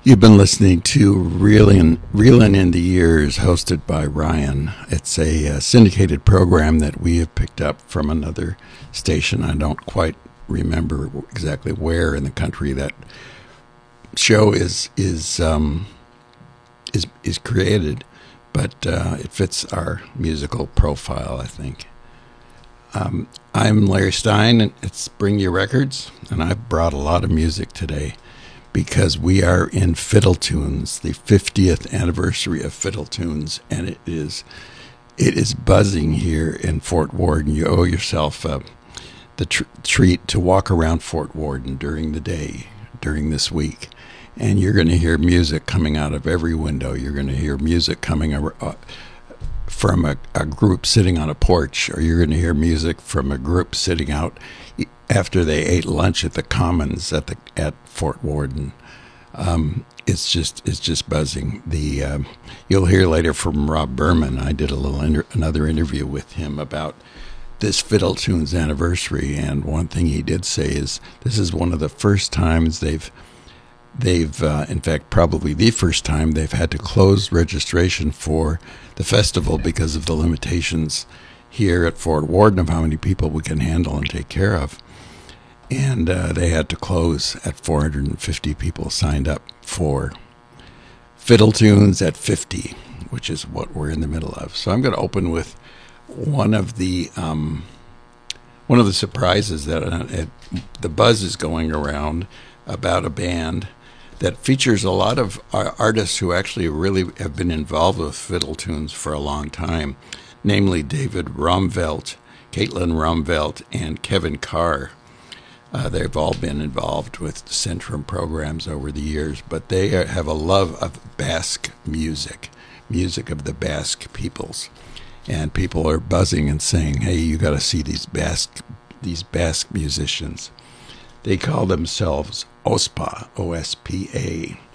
You've been listening to Reelin' in the Years, hosted by Ryan. It's a syndicated program that we have picked up from another station. I don't quite remember exactly where in the country that show is created, but it fits our musical profile, I think. I'm Larry Stein, and it's Bring Your Records, and I've brought a lot of music today, because we are in Fiddle Tunes, the 50th anniversary of Fiddle Tunes, and it is buzzing here in Fort Worden. You owe yourself the treat to walk around Fort Worden during the day, during this week, and you're going to hear music coming out of every window. You're going to hear music coming from a group sitting on a porch, or you're going to hear music from a group sitting out after they ate lunch at the Commons at Fort Worden. It's just buzzing. You'll hear later from Rob Berman. I did another interview with him about this Fiddle Tunes anniversary, and one thing he did say is this is one of the first times they've in fact probably the first time they've had to close registration for the festival because of the limitations here at Fort Worden of how many people we can handle and take care of. And they had to close at 450 people signed up for Fiddle Tunes at 50, which is what we're in the middle of. So I'm going to open with one of the surprises that the buzz is going around about a band that features a lot of artists who actually really have been involved with Fiddle Tunes for a long time, namely David Romvelt, Caitlin Romvelt, and Kevin Carr. They've all been involved with Centrum programs over the years, but they have a love of Basque music of the Basque peoples. And people are buzzing and saying, hey, you got to see these Basque musicians. They call themselves OSPA, O-S-P-A.